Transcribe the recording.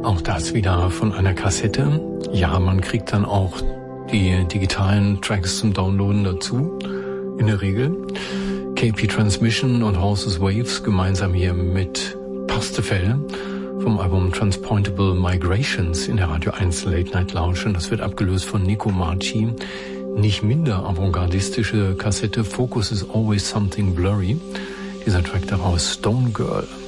Auch das wieder von einer Kassette. Ja, man kriegt dann auch die digitalen Tracks zum Downloaden dazu, in der Regel. KP Transmission und Horses Waves gemeinsam hier mit Pastefell vom Album Transpointable Migrations in der Radio 1 Late Night Lounge. Und das wird abgelöst von Nico Marci. Nicht minder avantgardistische Kassette Focus is Always Something Blurry. Dieser Track daraus, Stone Girl.